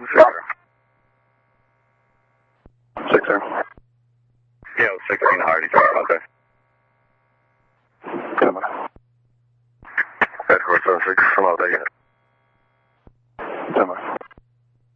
Six, sir. Yeah, 16 Hardy, okay. Come on. Headquarters 6, come out there. Come on.